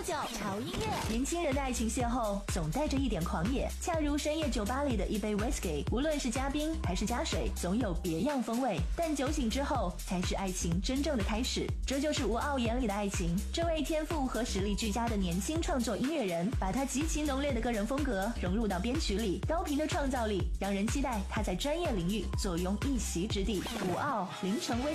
9潮音乐。 年轻人的爱情邂逅总带着一点狂野，恰如深夜酒吧里的一杯 whisky， 无论是加冰还是加水，总有别样风味。但酒醒之后，才是爱情真正的开始。这就是吴傲眼里的爱情。这位天赋和实力俱佳的年轻创作音乐人，把他极其浓烈的个人风格融入到编曲里，高频的创造力让人期待他在专业领域坐拥一席之地。吴傲，凌晨微